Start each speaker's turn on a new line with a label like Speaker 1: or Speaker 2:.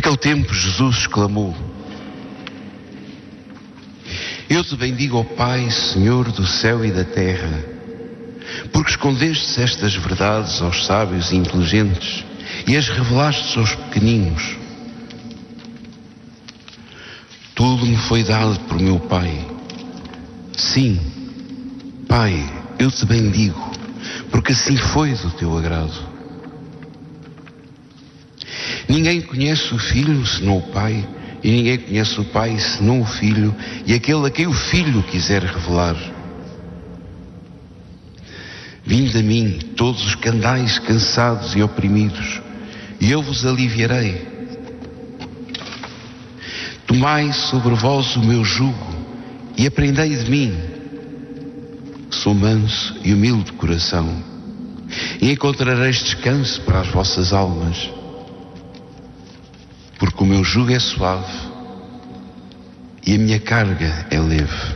Speaker 1: Naquele tempo Jesus exclamou: Eu te bendigo, ó Pai, Senhor do céu e da terra, porque escondestes estas verdades aos sábios e inteligentes e as revelaste aos pequeninos. Tudo me foi dado por meu Pai. Sim, Pai, eu te bendigo, porque assim foi do teu agrado. Ninguém conhece o Filho senão o Pai, e ninguém conhece o Pai senão o Filho e aquele a quem o Filho quiser revelar. Vinde a mim, todos os que andais cansados e oprimidos, e eu vos aliviarei. Tomai sobre vós o meu jugo e aprendei de mim. Sou manso e humilde de coração, e encontrareis descanso para as vossas almas, porque o meu jugo é suave e a minha carga é leve.